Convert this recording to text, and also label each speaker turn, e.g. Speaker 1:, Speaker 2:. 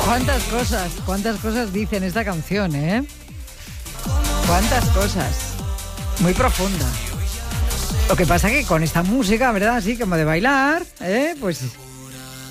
Speaker 1: cuántas cosas dice en esta canción, ¿eh? Cuántas cosas. Muy profunda. Lo que pasa que con esta música, ¿verdad? Así como de bailar, pues